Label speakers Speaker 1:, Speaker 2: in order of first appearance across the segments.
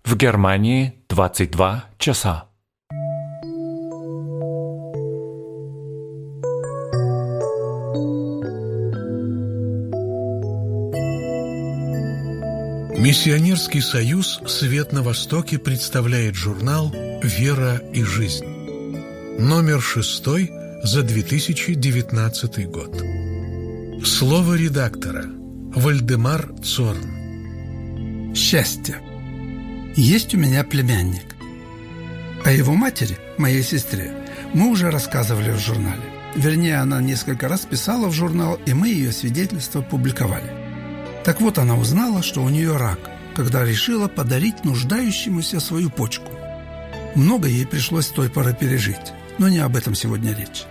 Speaker 1: В Германии 22 часа.
Speaker 2: Миссионерский союз «Свет на Востоке» представляет журнал «Вера и жизнь». Номер 6 за 2019 год. Слово редактора. Вальдемар Цорн.
Speaker 3: Счастье. Есть у меня племянник. О его матери, моей сестре, мы уже рассказывали в журнале. Вернее, она несколько раз писала в журнал, и мы ее свидетельства публиковали. Так вот, она узнала, что у нее рак, когда решила подарить нуждающемуся свою почку. Много ей пришлось с той поры пережить, но не об этом сегодня речь.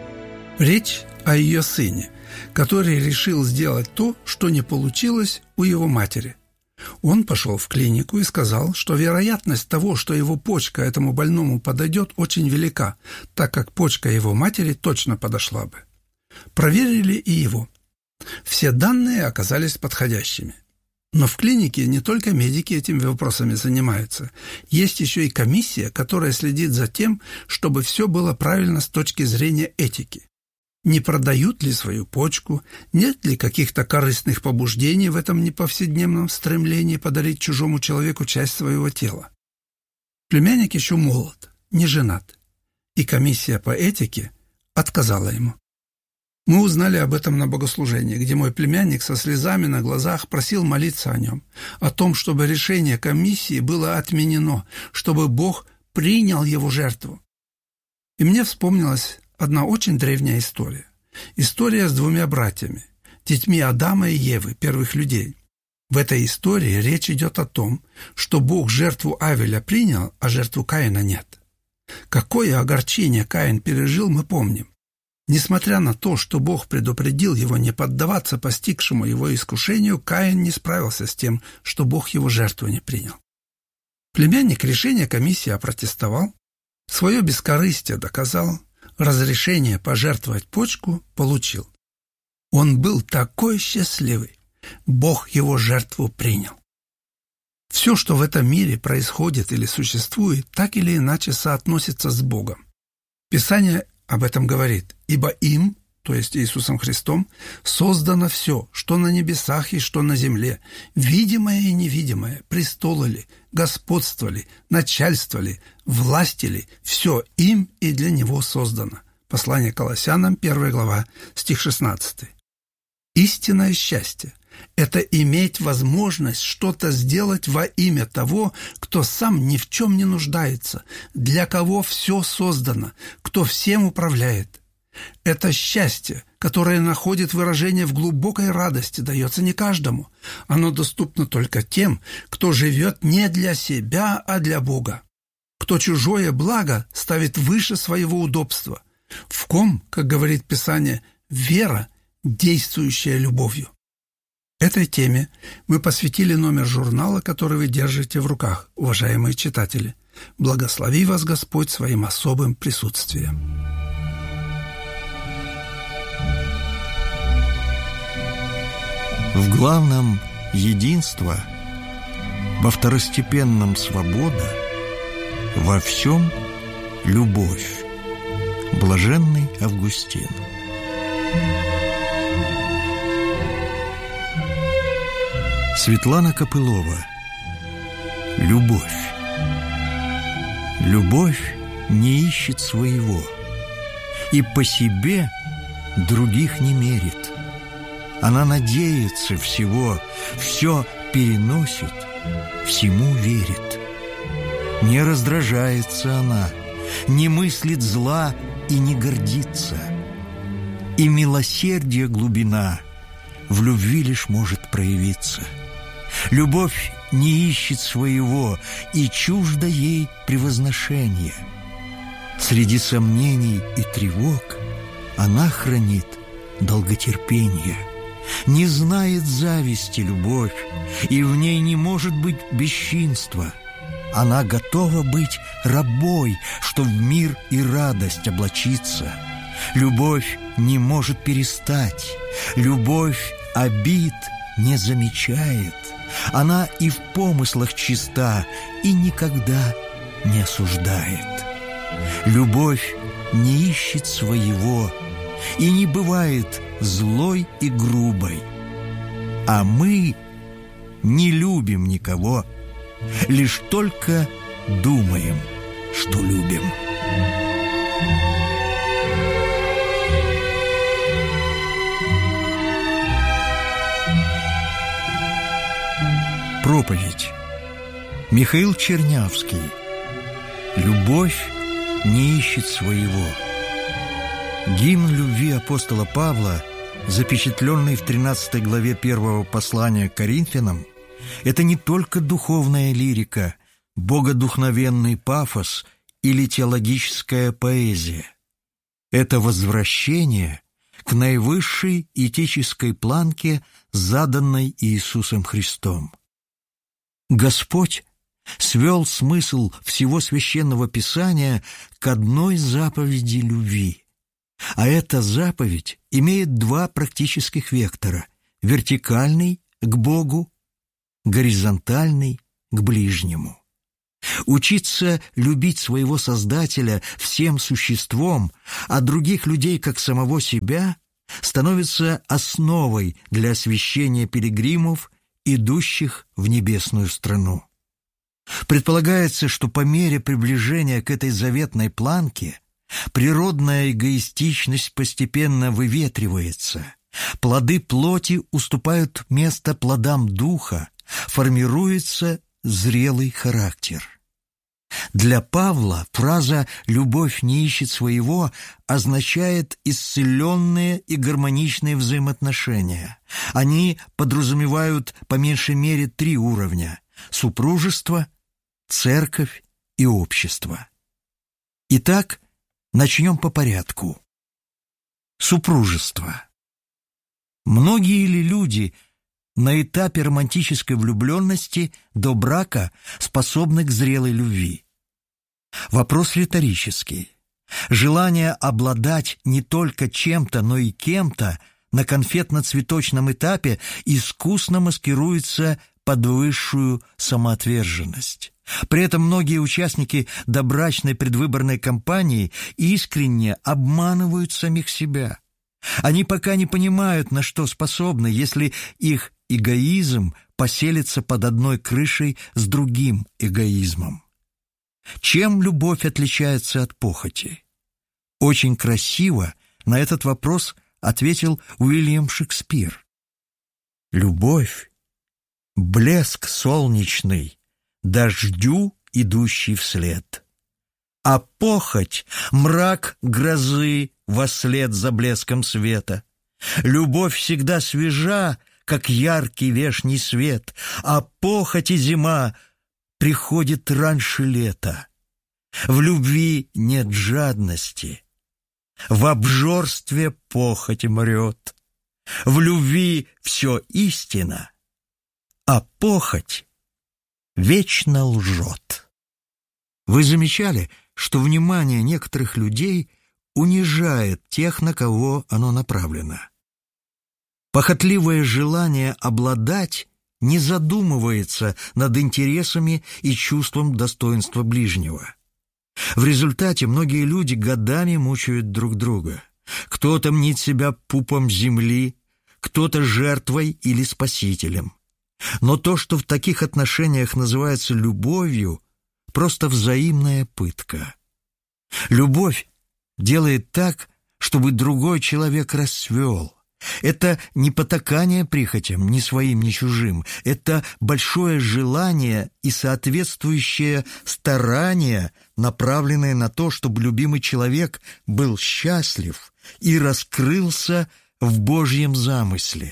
Speaker 3: Речь о ее сыне, который решил сделать то, что не получилось у его матери. Он пошел в клинику и сказал, что вероятность того, что его почка этому больному подойдет, очень велика, так как почка его матери точно подошла бы. Проверили и его. Все данные оказались подходящими. Но в клинике не только медики этими вопросами занимаются. Есть еще и комиссия, которая следит за тем, чтобы все было правильно с точки зрения этики. Не продают ли свою почку, нет ли каких-то корыстных побуждений в этом неповседневном стремлении подарить чужому человеку часть своего тела. Племянник еще молод, не женат, и комиссия по этике отказала ему. Мы узнали об этом на богослужении, где мой племянник со слезами на глазах просил молиться о нем, о том, чтобы решение комиссии было отменено, чтобы Бог принял его жертву. И мне вспомнилась одна очень древняя история. История с двумя братьями, детьми Адама и Евы, первых людей. В этой истории речь идет о том, что Бог жертву Авеля принял, а жертву Каина нет. Какое огорчение Каин пережил, мы помним. Несмотря на то, что Бог предупредил его не поддаваться постигшему его искушению, Каин не справился с тем, что Бог его жертву не принял. Племянник решение комиссии опротестовал, свое бескорыстие доказал, разрешение пожертвовать почку получил. Он был такой счастливый, Бог его жертву принял. Все, что в этом мире происходит или существует, так или иначе соотносится с Богом. Писание об этом говорит: «Ибо им, то есть Иисусом Христом, создано все, что на небесах и что на земле, видимое и невидимое, престолы ли, господство ли, начальство ли, власти ли, все им и для Него создано». Послание к Колоссянам, 1 глава, стих 16. Истинное счастье – это иметь возможность что-то сделать во имя того, кто сам ни в чем не нуждается, для кого все создано, кто всем управляет. Это счастье, которое находит выражение в глубокой радости, дается не каждому. Оно доступно только тем, кто живет не для себя, а для Бога. Кто чужое благо ставит выше своего удобства. В ком, как говорит Писание, вера, действующая любовью. Этой теме мы посвятили номер журнала, который вы держите в руках, уважаемые читатели. Благослови вас Господь своим особым присутствием.
Speaker 4: В главном – единство, во второстепенном – свобода, во всем – любовь. Блаженный Августин. Светлана Копылова. Любовь. Любовь не ищет своего и по себе других не мерит. Она надеется всего, все переносит, всему верит. Не раздражается она, не мыслит зла и не гордится. И милосердие глубина в любви лишь может проявиться. Любовь не ищет своего, и чуждо ей превозношение. Среди сомнений и тревог она хранит долготерпение. Не знает зависти любовь, и в ней не может быть бесчинства. Она готова быть рабой, что в мир и радость облачиться. Любовь не может перестать, любовь обид не замечает, она и в помыслах чиста, и никогда не осуждает. Любовь не ищет своего и не бывает злой и грубой. А мы не любим никого, лишь только думаем, что любим. Проповедь. Михаил Чернявский. Любовь не ищет своего. Гимн любви апостола Павла, запечатленный в 13 главе 1 послания к Коринфянам, это не только духовная лирика, богодухновенный пафос или теологическая поэзия. Это возвращение к наивысшей этической планке, заданной Иисусом Христом. Господь свел смысл всего Священного Писания к одной заповеди любви. А эта заповедь имеет два практических вектора – вертикальный к Богу, горизонтальный к ближнему. Учиться любить своего Создателя всем существом, а других людей как самого себя, становится основой для освящения пилигримов, идущих в небесную страну. Предполагается, что по мере приближения к этой заветной планке природная эгоистичность постепенно выветривается, плоды плоти уступают место плодам духа, формируется зрелый характер. Для Павла фраза «любовь не ищет своего» означает исцеленные и гармоничные взаимоотношения. Они подразумевают по меньшей мере 3 уровня – супружество, церковь и общество. Итак, начнем по порядку. Супружество. Многие ли люди на этапе романтической влюбленности до брака способны к зрелой любви? Вопрос риторический. Желание обладать не только чем-то, но и кем-то на конфетно-цветочном этапе искусно маскируется под высшую самоотверженность. При этом многие участники добрачной предвыборной кампании искренне обманывают самих себя. Они пока не понимают, на что способны, если их эгоизм поселится под одной крышей с другим эгоизмом. Чем любовь отличается от похоти? Очень красиво на этот вопрос ответил Уильям Шекспир. Любовь — блеск солнечный, дождю, идущий вслед. А похоть — мрак грозы вослед за блеском света. Любовь всегда свежа, как яркий вешний свет, а похоть и зима приходит раньше лета. В любви нет жадности, в обжорстве похоть мрет. В любви все истина, а похоть вечно лжет. Вы замечали, что внимание некоторых людей унижает тех, на кого оно направлено? Похотливое желание обладать не задумывается над интересами и чувством достоинства ближнего. В результате многие люди годами мучают друг друга. Кто-то мнит себя пупом земли, кто-то жертвой или спасителем. Но то, что в таких отношениях называется любовью, просто взаимная пытка. Любовь делает так, чтобы другой человек расцвел. Это не потакание прихотям, ни своим, ни чужим. Это большое желание и соответствующее старание, направленное на то, чтобы любимый человек был счастлив и раскрылся в Божьем замысле.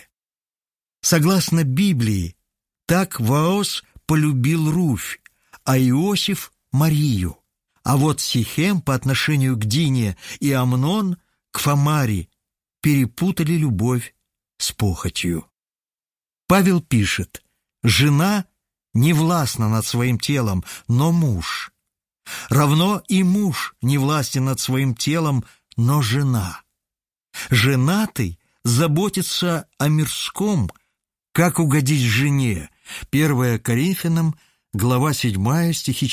Speaker 4: Согласно Библии, так Ваос полюбил Руфь, а Иосиф – Марию. А вот Сихем по отношению к Дине и Амнон к Фамари перепутали любовь с похотью. Павел пишет: «Жена не властна над своим телом, но муж. Равно и муж не властен над своим телом, но жена. Женатый заботится о мирском, Как угодить жене? 1 Коринфянам, глава 7, стихи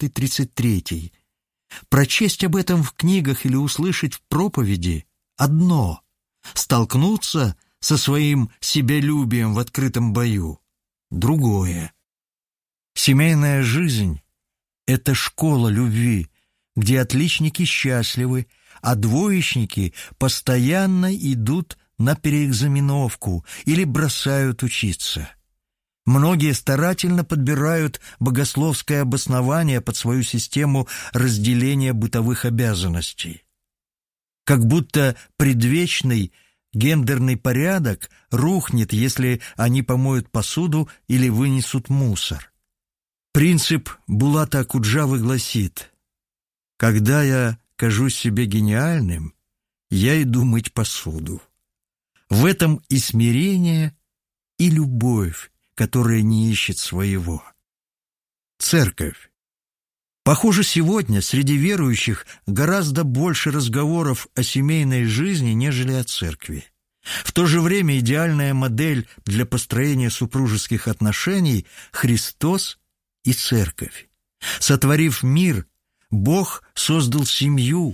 Speaker 4: 4-33. Прочесть об этом в книгах или услышать в проповеди – одно. Столкнуться со своим себялюбием в открытом бою – другое. Семейная жизнь – это школа любви, где отличники счастливы, а двоечники постоянно идут на переэкзаменовку или бросают учиться. Многие старательно подбирают богословское обоснование под свою систему разделения бытовых обязанностей. Как будто предвечный гендерный порядок рухнет, если они помоют посуду или вынесут мусор. Принцип Булата Акуджавы гласит: «Когда я кажусь себе гениальным, я иду мыть посуду». В этом и смирение, и любовь, которая не ищет своего. Церковь. Похоже, сегодня среди верующих гораздо больше разговоров о семейной жизни, нежели о церкви. В то же время идеальная модель для построения супружеских отношений – Христос и церковь. Сотворив мир, Бог создал семью,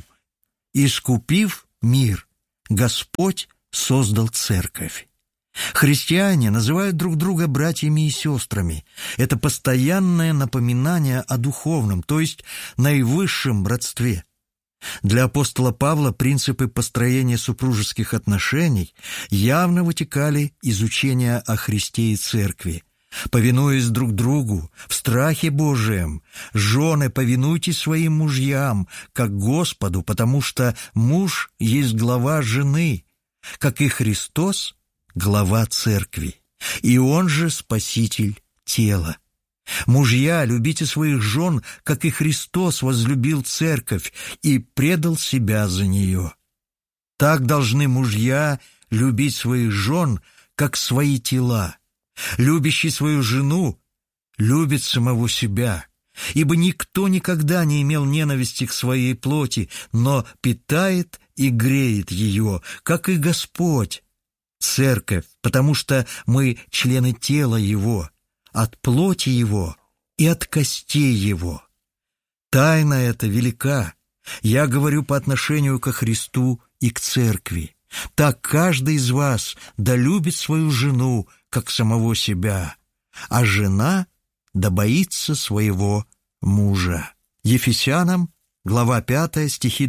Speaker 4: искупив мир, Господь создал церковь. Христиане называют друг друга братьями и сестрами. Это постоянное напоминание о духовном, то есть наивысшем родстве. Для апостола Павла принципы построения супружеских отношений явно вытекали из учения о Христе и церкви. Повинуясь друг другу в страхе Божием, жены, повинуйтесь своим мужьям, как Господу, потому что муж есть глава жены, как и Христос — глава церкви, и Он же спаситель тела. Мужья, любите своих жен, как и Христос возлюбил церковь и предал себя за нее. Так должны мужья любить своих жен, как свои тела. Любящий свою жену любит самого себя, ибо никто никогда не имел ненависти к своей плоти, но питает и греет ее, как и Господь, церковь, потому что мы члены тела Его, от плоти Его и от костей Его. Тайна эта велика, я говорю по отношению ко Христу и к церкви. Так каждый из вас да любит свою жену, как самого себя, а жена да боится своего мужа. Ефесянам, глава 5, стихи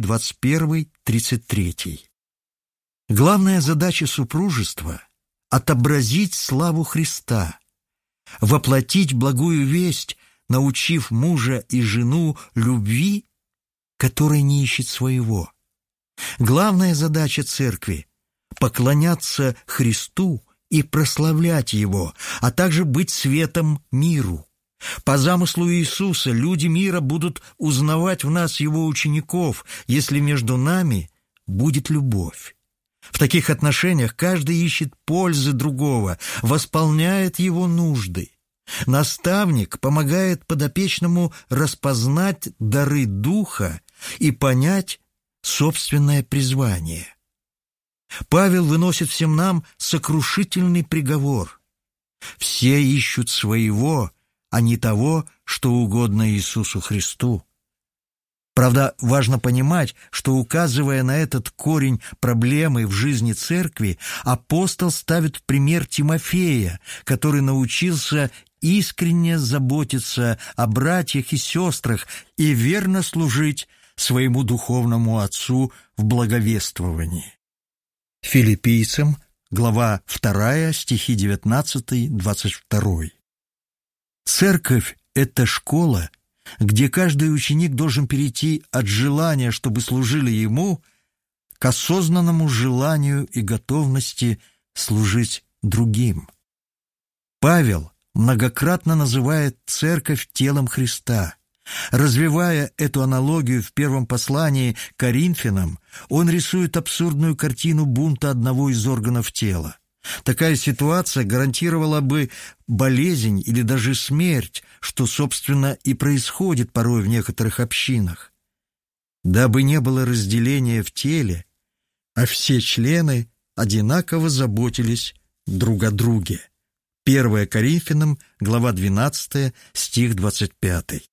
Speaker 4: 21-33. Главная задача супружества – отобразить славу Христа, воплотить благую весть, научив мужа и жену любви, которая не ищет своего. Главная задача церкви – поклоняться Христу и прославлять Его, а также быть светом миру. По замыслу Иисуса люди мира будут узнавать в нас Его учеников, если между нами будет любовь. В таких отношениях каждый ищет пользы другого, восполняет его нужды. Наставник помогает подопечному распознать дары Духа и понять собственное призвание. Павел выносит всем нам сокрушительный приговор. Все ищут своего, а не того, что угодно Иисусу Христу. Правда, важно понимать, что, указывая на этот корень проблемы в жизни церкви, апостол ставит в пример Тимофея, который научился искренне заботиться о братьях и сестрах и верно служить своему духовному отцу в благовествовании. Филиппийцам, глава 2, стихи 19-22. Церковь – это школа, где каждый ученик должен перейти от желания, чтобы служили ему, к осознанному желанию и готовности служить другим. Павел многократно называет церковь телом Христа. Развивая эту аналогию в первом послании к Коринфянам, он рисует абсурдную картину бунта одного из органов тела. Такая ситуация гарантировала бы болезнь или даже смерть, что, собственно, и происходит порой в некоторых общинах. Дабы не было разделения в теле, а все члены одинаково заботились друг о друге. 1 Коринфянам, глава 12, стих 25.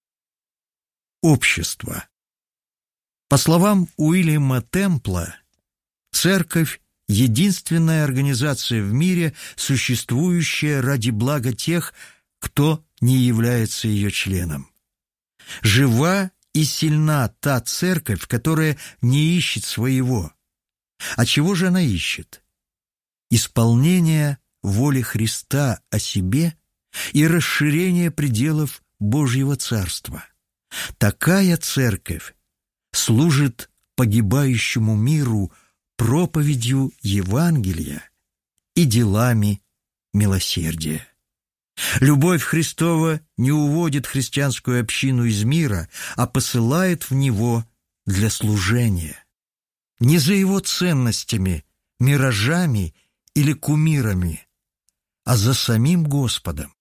Speaker 4: Общество. По словам Уильяма Темпла, церковь – единственная организация в мире, существующая ради блага тех, кто не является ее членом. Жива и сильна та церковь, которая не ищет своего. А чего же она ищет? Исполнение воли Христа о себе и расширение пределов Божьего Царства. Такая церковь служит погибающему миру проповедью Евангелия и делами милосердия. Любовь Христова не уводит христианскую общину из мира, а посылает в него для служения. Не за его ценностями, миражами или кумирами, а за самим Господом.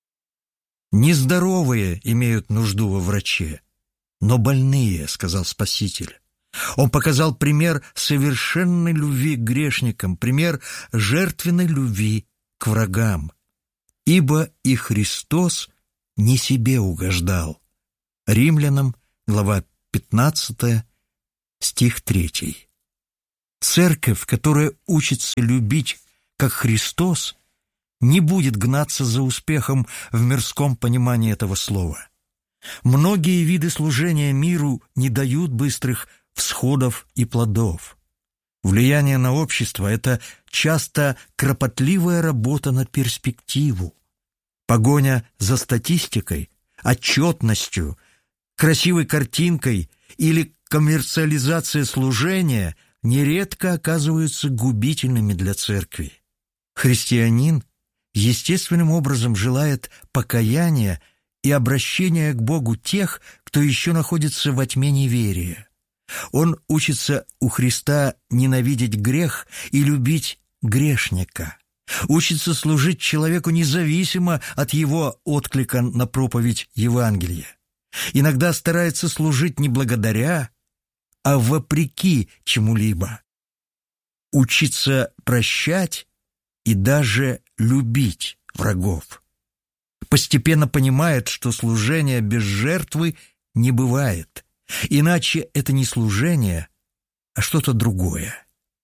Speaker 4: Нездоровые имеют нужду во враче, но больные, сказал Спаситель. Он показал пример совершенной любви к грешникам, пример жертвенной любви к врагам. Ибо и Христос не себе угождал. Римлянам, глава 15, стих 3. Церковь, которая учится любить, как Христос, не будет гнаться за успехом в мирском понимании этого слова. Многие виды служения миру не дают быстрых всходов и плодов. Влияние на общество – это часто кропотливая работа на перспективу. Погоня за статистикой, отчетностью, красивой картинкой или коммерциализация служения нередко оказываются губительными для церкви. Христианин естественным образом желает покаяния и обращения к Богу тех, кто еще находится во тьме неверия. Он учится у Христа ненавидеть грех и любить грешника. Учится служить человеку независимо от его отклика на проповедь Евангелия. Иногда старается служить не благодаря, а вопреки чему-либо. Учится прощать и даже любить врагов. Постепенно понимает, что служение без жертвы не бывает. Иначе это не служение, а что-то другое.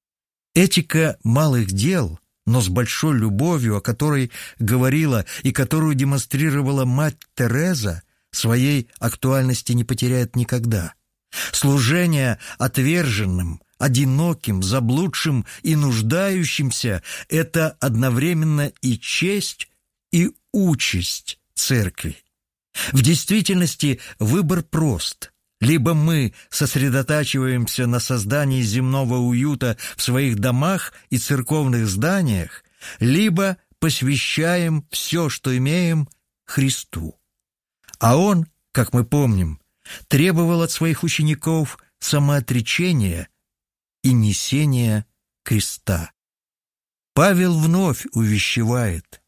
Speaker 4: Этика малых дел, но с большой любовью, о которой говорила и которую демонстрировала мать Тереза, своей актуальности не потеряет никогда. Служение отверженным, одиноким, заблудшим и нуждающимся – это одновременно и честь, и участь церкви. В действительности выбор прост. Либо мы сосредотачиваемся на создании земного уюта в своих домах и церковных зданиях, либо посвящаем все, что имеем, Христу. А Он, как мы помним, требовал от своих учеников самоотречения и несения креста. Павел вновь увещевает: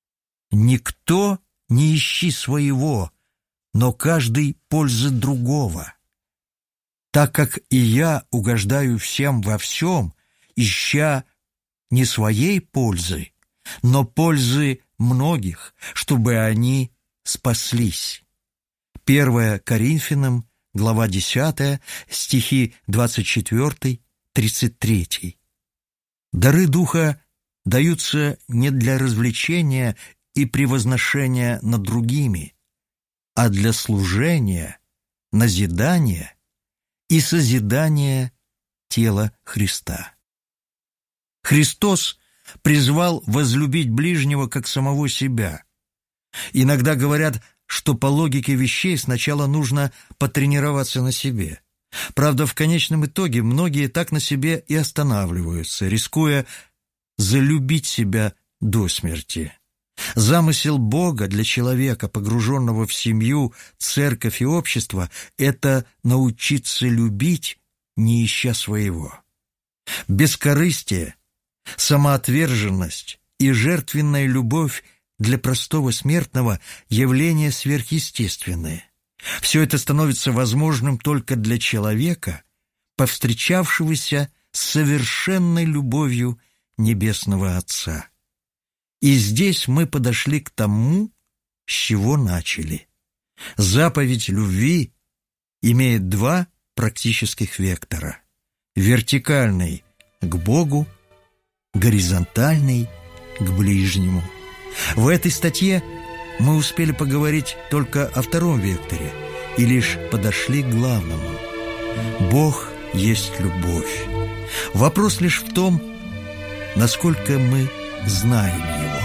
Speaker 4: «Никто не ищи своего, но каждый пользы другого. Так как и я угождаю всем во всем, ища не своей пользы, но пользы многих, чтобы они спаслись». 1 Коринфянам, глава 10, стихи 24-33. Дары Духа даются не для развлечения и превозношения над другими, а для служения, назидания и созидания тела Христа. Христос призвал возлюбить ближнего как самого себя. Иногда говорят, что по логике вещей сначала нужно потренироваться на себе. Правда, в конечном итоге многие так на себе и останавливаются, рискуя залюбить себя до смерти. Замысел Бога для человека, погруженного в семью, церковь и общество, это научиться любить, не ища своего. Бескорыстие, самоотверженность и жертвенная любовь для простого смертного – явления сверхъестественные. Все это становится возможным только для человека, повстречавшегося с совершенной любовью Небесного Отца. И здесь мы подошли к тому, с чего начали. Заповедь любви имеет два практических вектора. Вертикальный к Богу, горизонтальный к ближнему. В этой статье мы успели поговорить только о втором векторе и лишь подошли к главному. Бог есть любовь. Вопрос лишь в том, насколько мы знаем Его.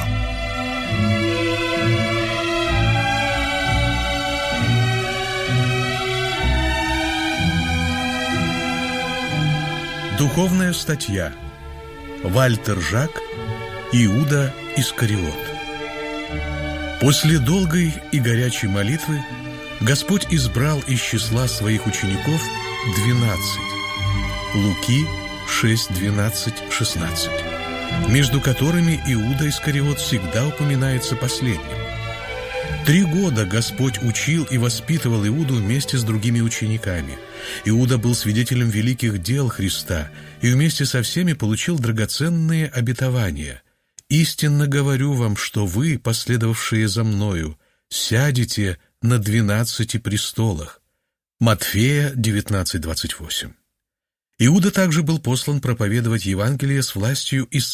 Speaker 2: Духовная статья. Вальтер Жак, Иуда Искариот. После долгой и горячей молитвы Господь избрал из числа своих учеников 12. Луки 6, 12, 16. Между которыми Иуда Искариот всегда упоминается последним. 3 года Господь учил и воспитывал Иуду вместе с другими учениками. Иуда был свидетелем великих дел Христа и вместе со всеми получил драгоценные обетования. «Истинно говорю вам, что вы, последовавшие за мною, сядете на 12 престолах». Матфея 19:28. Иуда также был послан проповедовать Евангелие с властью